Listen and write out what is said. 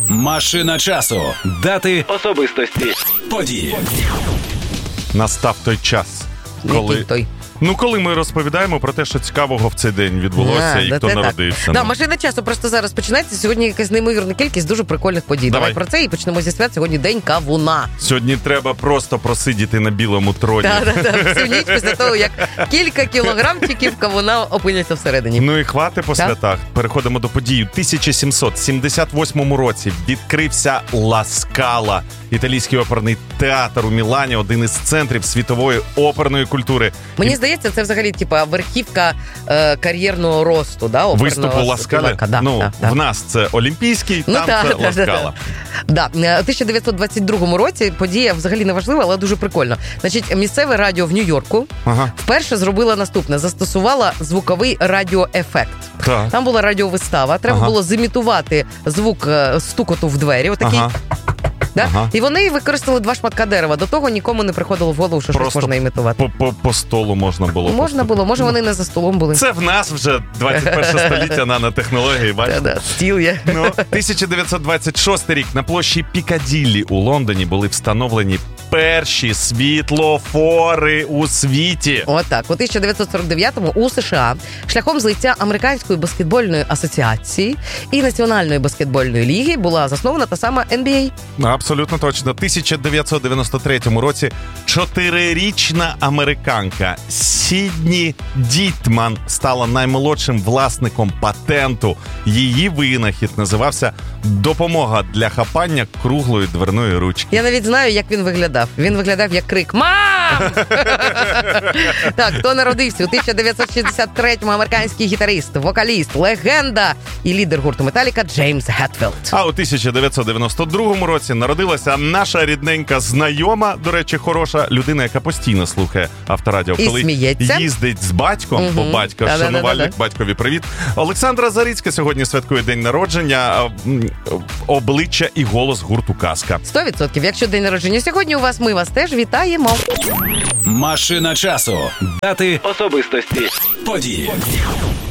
Машина часу. Дати, особистості, події. Настав той час, коли... коли ми розповідаємо про те, що цікавого в цей день відбулося і хто народився. Да, машина часу просто зараз починається. Сьогодні якась неймовірна кількість дуже прикольних подій. Давай про це і почнемо зі свят. Сьогодні день кавуна. Сьогодні треба просто просидіти на білому троні. Всю ніч після того, як кілька кілограмчиків кавуна опиняться всередині. Ну і хвати по святах. Переходимо до подій. У 1778 році відкрився Ла Скала. Італійський оперний театр у Мілані, один із центрів світової оперної культури. Мені здається, це взагалі верхівка кар'єрного росту, виступу Ла Скали. В нас це Олімпійський, там це Ла Скала. У 1922 році подія взагалі не важлива, але дуже прикольно. Значить, місцеве радіо в Нью-Йорку вперше зробило наступне. Застосувало звуковий радіоефект. Там була радіовистава, треба було зімітувати звук стукоту в двері, отакий. І вони використали 2 шматка дерева. До того нікому не приходило в голову, що щось можна імітувати. По столу можна було. Можна було, може вони не за столом були. Це в нас вже 21 століття нанотехнології, бачите? Стіл є. 1926 рік на площі Пікаділлі у Лондоні були встановлені перші світлофори у світі. Отак. У 1949-му у США шляхом злиття Американської баскетбольної асоціації і Національної баскетбольної ліги була заснована та сама NBA. Абсолютно точно. У 1993 році 4-річна американка Сідні Дітман стала наймолодшим власником патенту. Її винахід називався «Допомога для хапання круглої дверної ручки». Я навіть знаю, як він виглядав. Він виглядав як крик «Мам!». Так, хто народився? У 1963-му американський гітарист, вокаліст, легенда і лідер гурту Металіка Джеймс Гетфілд. А у 1992 році народилася наша рідненька знайома, до речі, хороша людина, яка постійно слухає Авторадіо. І коли сміється. Їздить з батьком, бо батька шанувальник, батькові привіт. Олександра Зарицька сьогодні святкує день народження, обличчя і голос гурту «Казка». 100%. Якщо день народження сьогодні у вас, ми вас теж вітаємо. Машина часу. Дати, особистості, події.